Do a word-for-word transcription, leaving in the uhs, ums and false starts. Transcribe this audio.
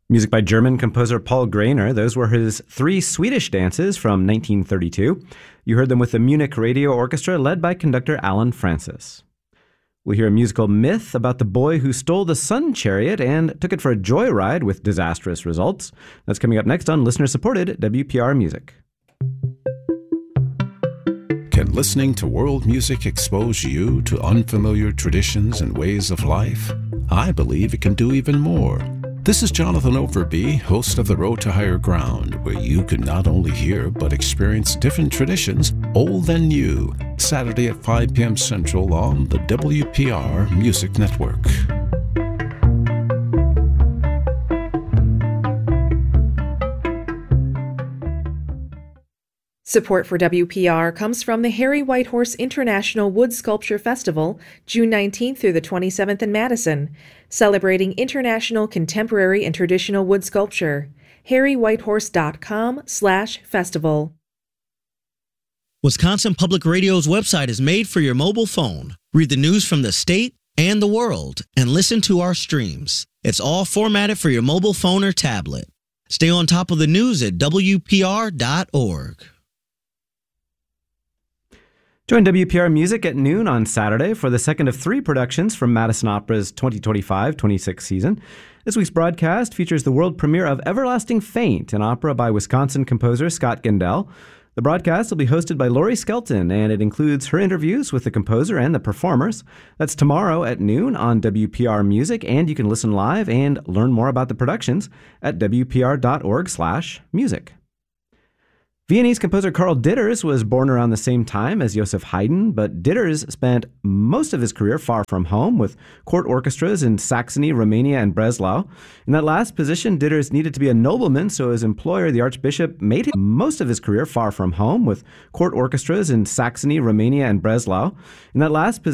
Music by German composer Paul Grainer. Those were his three Swedish dances from nineteen thirty-two. You heard them with the Munich Radio Orchestra led by conductor Alan Francis. We'll hear a musical myth about the boy who stole the sun chariot and took it for a joyride with disastrous results. That's coming up next on listener-supported W P R Music. Can listening to world music expose you to unfamiliar traditions and ways of life? I believe it can do even more. This is Jonathan Overby, host of The Road to Higher Ground, where you can not only hear but experience different traditions, old and new, Saturday at five p.m. Central on the W P R Music Network. Support for W P R comes from the Harry Whitehorse International Wood Sculpture Festival, June nineteenth through the twenty-seventh in Madison, celebrating international contemporary and traditional wood sculpture. harry whitehorse dot com slash festival. Wisconsin Public Radio's website is made for your mobile phone. Read the news from the state and the world and listen to our streams. It's all formatted for your mobile phone or tablet. Stay on top of the news at W P R dot org. Join W P R Music at noon on Saturday for the second of three productions from Madison Opera's twenty twenty-five twenty-six season. This week's broadcast features the world premiere of Everlasting Faint, an opera by Wisconsin composer Scott Gendel. The broadcast will be hosted by Laurie Skelton, and it includes her interviews with the composer and the performers. That's tomorrow at noon on W P R Music, and you can listen live and learn more about the productions at W P R dot org slash music. Viennese composer Karl Ditters was born around the same time as Joseph Haydn, but Ditters spent most of his career far from home with court orchestras in Saxony, Romania, and Breslau. In that last position, Ditters needed to be a nobleman, so his employer, the Archbishop, made him most of his career far from home with court orchestras in Saxony, Romania, and Breslau. In that last position,